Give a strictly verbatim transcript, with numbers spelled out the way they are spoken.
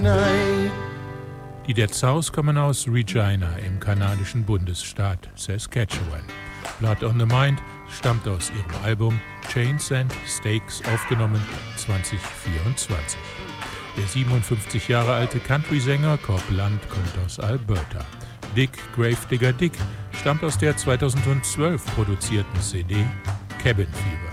Die Dead South kommen aus Regina im kanadischen Bundesstaat Saskatchewan. Blood on the Mind stammt aus ihrem Album Chains and Stakes, aufgenommen zwanzig vierundzwanzig. Der siebenundfünfzig Jahre alte Country-Sänger Cobb Lunt kommt aus Alberta. Dick Gravedigger Dick stammt aus der zweitausendzwölf produzierten C D Cabin Fever.